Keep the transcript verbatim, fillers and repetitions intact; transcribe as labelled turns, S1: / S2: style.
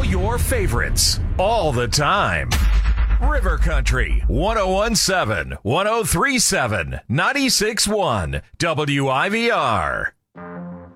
S1: your favorites, all the time. River Country, one oh one point seven, one oh three point seven, ninety-six point one, W I V R.